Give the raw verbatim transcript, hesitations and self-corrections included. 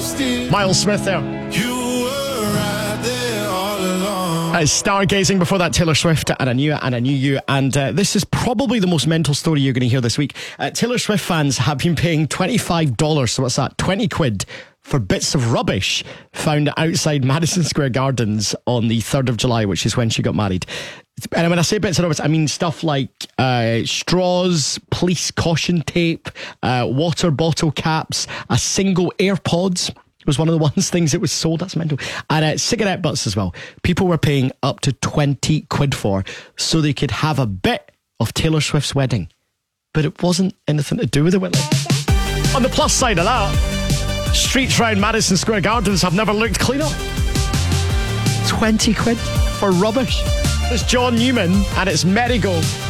Miles Smith there. It's stargazing before that, Taylor Swift, and I knew it and I knew you. And uh, this is probably the most mental story you're going to hear this week. Uh, Taylor Swift fans have been paying twenty-five dollars, so what's that, twenty quid, for bits of rubbish found outside Madison Square Gardens on the third of July, which is when she got married. And when I say bits of rubbish, I mean stuff like uh, straws, police caution tape, uh, water bottle caps, a single AirPods was one of the ones things that was sold. That's mental. And uh, cigarette butts as well. People were paying up to twenty quid for, so they could have a bit of Taylor Swift's wedding. But it wasn't anything to do with the wedding. On the plus side of that, streets around Madison Square Gardens have never looked cleaner. twenty quid for rubbish. It's John Newman and it's Marigold.